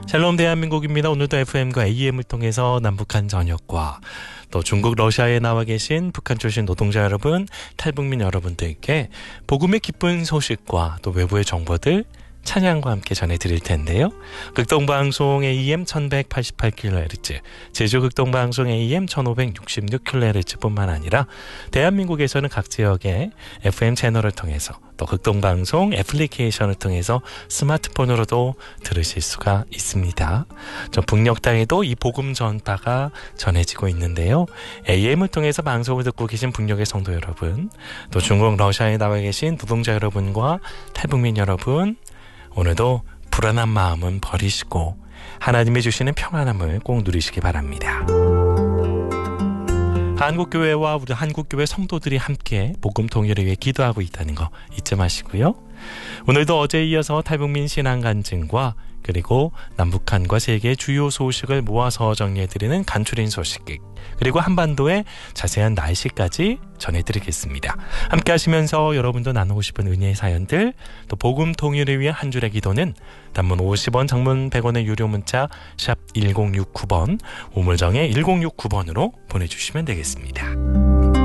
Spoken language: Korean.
샬롬 대한민국입니다. 오늘도 FM과 AM을 통해서 남북한 전역과 또 중국 러시아에 나와 계신 북한 출신 노동자 여러분, 탈북민 여러분들께 복음의 기쁜 소식과 또 외부의 정보들 찬양과 함께 전해드릴 텐데요. 극동방송 AM 1188kHz, 제주 극동방송 AM 1566kHz 뿐만 아니라 대한민국에서는 각 지역의 FM 채널을 통해서 또 극동방송 애플리케이션을 통해서 스마트폰으로도 들으실 수가 있습니다. 저 북녘 땅에도 이 복음 전파가 전해지고 있는데요. AM을 통해서 방송을 듣고 계신 북녘의 성도 여러분, 또 중국 러시아에 나와 계신 노동자 여러분과 탈북민 여러분, 오늘도 불안한 마음은 버리시고 하나님이 주시는 평안함을 꼭 누리시기 바랍니다. 한국교회와 우리 한국교회 성도들이 함께 복음 통일을 위해 기도하고 있다는 거 잊지 마시고요. 오늘도 어제에 이어서 탈북민 신앙 간증과 그리고 남북한과 세계의 주요 소식을 모아서 정리해드리는 간추린 소식, 그리고 한반도의 자세한 날씨까지 전해드리겠습니다. 함께 하시면서 여러분도 나누고 싶은 은혜의 사연들, 또 복음 통일을 위한 한 줄의 기도는 단문 50원, 장문 100원의 유료 문자 샵 1069번, 우물정의 1069번으로 보내주시면 되겠습니다.